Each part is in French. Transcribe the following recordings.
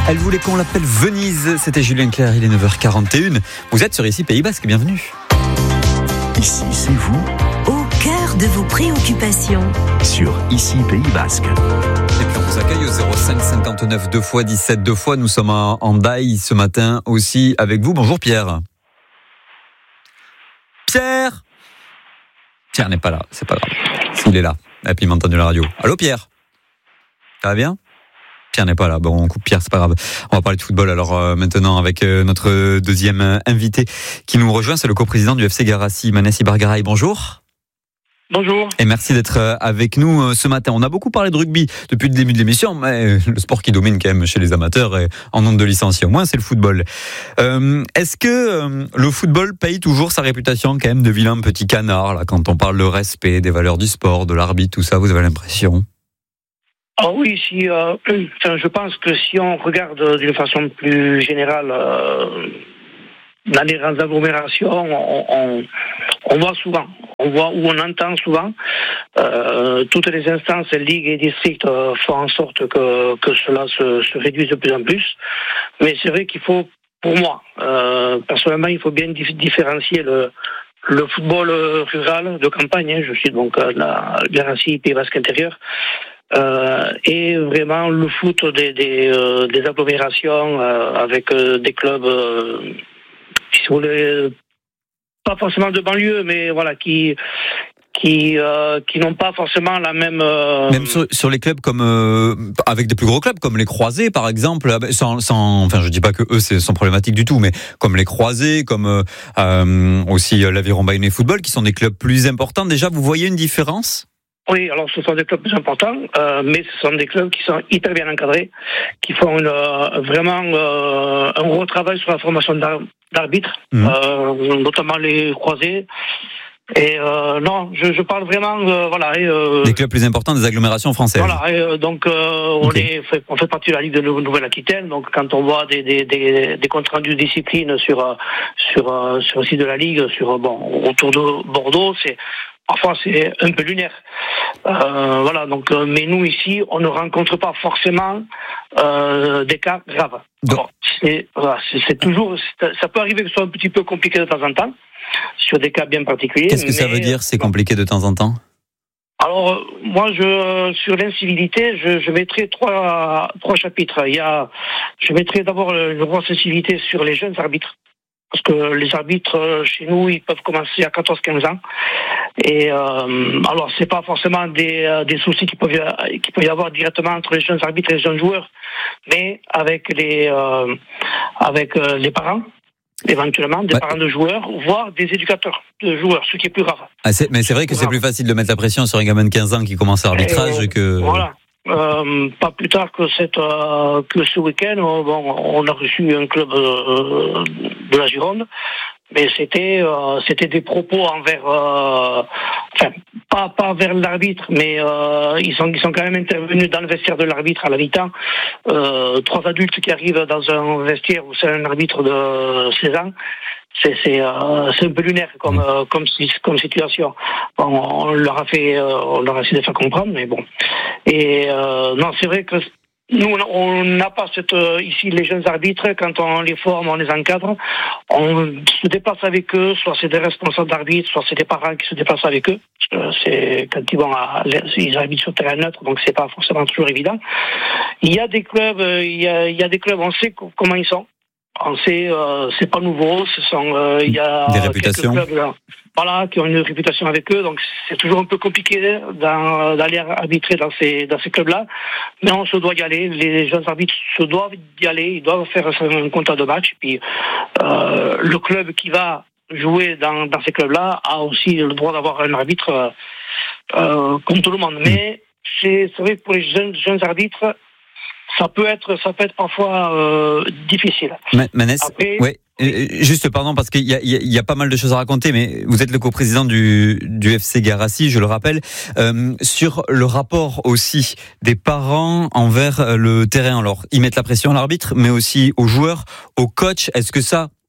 Elle voulait qu'on l'appelle Venise. C'était Julien Clerc, il est 9h41. Vous êtes sur Ici Pays Basque, bienvenue. Ici, c'est vous, au cœur de vos préoccupations. Sur Ici Pays Basque. Et puis on vous accueille au 05 59 2 x 17 2 fois. Nous sommes en Daï ce matin aussi avec vous. Bonjour Pierre. Pierre n'est pas là, c'est pas grave. Il est là. Et puis il m'a entendu la radio. Allô Pierre, ça va bien? Pierre n'est pas là. Bon, on coupe Pierre, c'est pas grave. On va parler de football alors maintenant avec notre deuxième invité qui nous rejoint. C'est le coprésident du FC Garassi, Manès Ibargaray. Bonjour. Bonjour. Et merci d'être avec nous ce matin. On a beaucoup parlé de rugby depuis le début de l'émission, mais le sport qui domine quand même chez les amateurs et en nombre de licenciés au moins, c'est le football. Est-ce que le football paye toujours sa réputation quand même de vilain petit canard là, quand on parle de respect, des valeurs du sport, de l'arbitre, tout ça, vous avez l'impression? Ah oui, je pense que si on regarde d'une façon plus générale dans les grandes agglomérations, on voit souvent, on entend souvent, toutes les instances, ligues et districts font en sorte que cela se réduise de plus en plus. Mais c'est vrai qu'il faut, pour moi, personnellement, il faut bien différencier le football rural de campagne. Je suis donc à la Garassi, Pays Basque intérieur. Et vraiment le foot des agglomérations avec des clubs qui sont pas forcément de banlieue, mais voilà qui n'ont pas forcément la même. Même sur les clubs comme avec des plus gros clubs comme les Croisés par exemple, enfin je dis pas que eux sont problématiques du tout, mais comme les Croisés, comme aussi l'Aviron Bayonnais Football, qui sont des clubs plus importants. Déjà, vous voyez une différence? Oui, alors ce sont des clubs plus importants, mais ce sont des clubs qui sont hyper bien encadrés, qui font vraiment un gros travail sur la formation d'arbitres, notamment les Croisés. Et non, je parle vraiment, voilà. Des clubs plus importants des agglomérations françaises. Voilà, donc okay. on fait partie de la Ligue de Nouvelle-Aquitaine, donc quand on voit des comptes rendus de discipline sur le site de la Ligue, autour de Bordeaux, parfois c'est un peu lunaire. Voilà, donc mais nous ici, on ne rencontre pas forcément des cas graves. Alors, c'est toujours, ça peut arriver que ce soit un petit peu compliqué de temps en temps sur des cas bien particuliers. Qu'est-ce que ça veut dire, c'est compliqué de temps en temps? Alors moi, sur l'incivilité, je mettrai trois chapitres. Je mettrai d'abord une grosse incivilité sur les jeunes arbitres. Parce que les arbitres, chez nous, ils peuvent commencer à 14-15 ans. Et alors, c'est pas forcément des soucis qui peuvent y avoir directement entre les jeunes arbitres et les jeunes joueurs, mais avec les parents, éventuellement, des parents de joueurs, voire des éducateurs de joueurs, ce qui est plus grave. Mais c'est vrai que c'est plus facile de mettre la pression sur un gamin de 15 ans qui commence à l'arbitrage que... Voilà. Pas plus tard que ce week-end, on a reçu un club de la Gironde, mais c'était des propos envers, pas vers l'arbitre, mais ils sont quand même intervenus dans le vestiaire de l'arbitre à la mi-temps. 3 adultes qui arrivent dans un vestiaire où c'est un arbitre de 16 ans. C'est un peu lunaire comme situation. Bon, on leur a essayé de faire comprendre, mais bon. Et non, c'est vrai que nous on n'a pas ici les jeunes arbitres, quand on les forme, on les encadre, on se déplace avec eux, soit c'est des responsables d'arbitres, soit c'est des parents qui se déplacent avec eux. C'est quand ils arbitrent sur terrain neutre, donc c'est pas forcément toujours évident. Il y a des clubs, on sait comment ils sont. On sait, c'est pas nouveau. Il y a des réputations. Quelques clubs, voilà, qui ont une réputation avec eux. Donc c'est toujours un peu compliqué d'aller arbitrer dans ces clubs-là. Mais on se doit y aller. Les jeunes arbitres se doivent y aller. Ils doivent faire un contrat de match. Puis le club qui va jouer dans ces clubs-là a aussi le droit d'avoir un arbitre comme tout le monde. Mais c'est vrai que pour les jeunes arbitres, ça peut être parfois difficile. Manès, après, ouais. Juste, pardon, parce qu'il y a pas mal de choses à raconter, mais vous êtes le coprésident du FC Garassi, je le rappelle, sur le rapport aussi des parents envers le terrain. Alors, ils mettent la pression à l'arbitre, mais aussi aux joueurs, aux coachs. Est-ce que ça,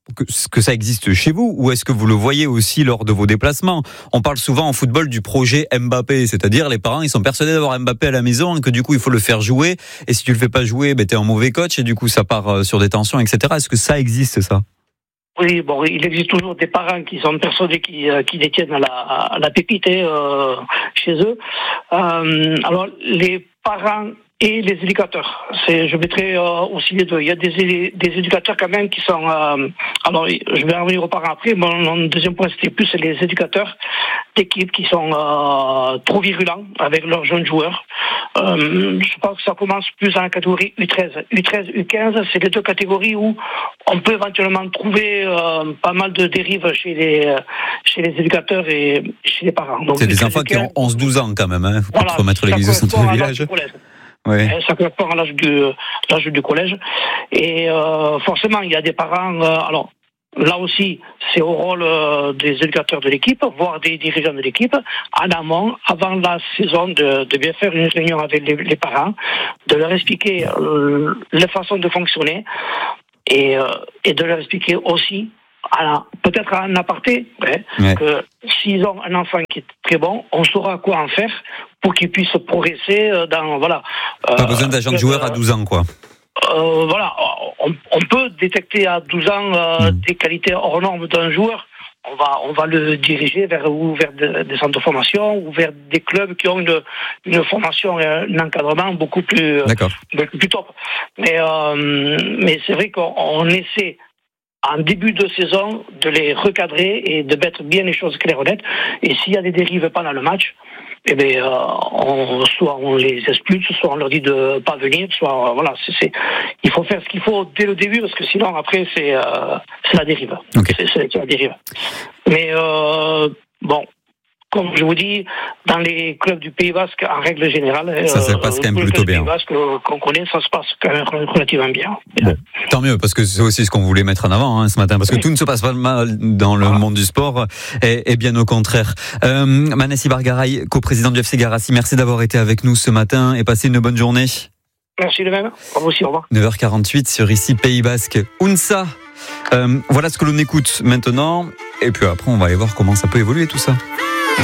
que ça existe chez vous, ou est-ce que vous le voyez aussi lors de vos déplacements? On parle souvent en football du projet Mbappé, c'est-à-dire les parents ils sont persuadés d'avoir Mbappé à la maison et que du coup il faut le faire jouer, et si tu le fais pas jouer, t'es un mauvais coach et du coup ça part sur des tensions, etc. Est-ce que ça existe, ça? Oui, bon, il existe toujours des parents qui sont persuadés qui détiennent la pépite chez eux. Alors les parents et les éducateurs. Je mettrai aussi les deux. Il y a des éducateurs quand même qui sont... alors, je vais en revenir aux parents après. Mon deuxième point, c'était plus les éducateurs d'équipe qui sont trop virulents avec leurs jeunes joueurs. Je pense que ça commence plus dans la catégorie U13. U13, U15, c'est les deux catégories où on peut éventuellement trouver pas mal de dérives chez les éducateurs et chez les parents. Donc, c'est des enfants qui ont 11-12 ans quand même, hein. Faut pas trop mettre l'église au centre du village. Oui. Ça correspond à l'âge du collège. Et forcément, il y a des parents... alors, là aussi, c'est au rôle des éducateurs de l'équipe, voire des dirigeants de l'équipe, en amont, avant la saison, de bien faire une réunion avec les parents, de leur expliquer la façon de fonctionner et de leur expliquer aussi, peut-être en aparté, que s'ils ont un enfant qui est très bon, on saura quoi en faire pour qu'il puisse progresser dans... Voilà. Pas besoin d'agent de joueur à 12 ans, quoi. Voilà, on peut détecter à 12 ans des qualités hors normes d'un joueur. On va le diriger vers des centres de formation ou vers des clubs qui ont une formation et un encadrement beaucoup plus top. Mais c'est vrai qu'on essaie en début de saison de les recadrer et de mettre bien les choses claires et nettes. Et s'il y a des dérives pendant le match, soit on les expulse, soit on leur dit de pas venir, soit voilà, il faut faire ce qu'il faut dès le début parce que sinon après c'est la dérive. Okay. C'est la dérive. Mais bon, comme je vous dis, dans les clubs du Pays Basque, en règle générale, ça se passe quand même plutôt bien. Pays Basque qu'on connaît, ça se passe quand même relativement bien. Bon, tant mieux, parce que c'est aussi ce qu'on voulait mettre en avant ce matin, parce que tout ne se passe pas mal dans le monde du sport, et bien au contraire. Manassi Bargaray, coprésident du FC Garassi, merci d'avoir été avec nous ce matin et passez une bonne journée. Merci de même. À vous aussi, au revoir. 9h48 sur ici Pays Basque. Unsa. Voilà ce que l'on écoute maintenant, et puis après on va aller voir comment ça peut évoluer tout ça.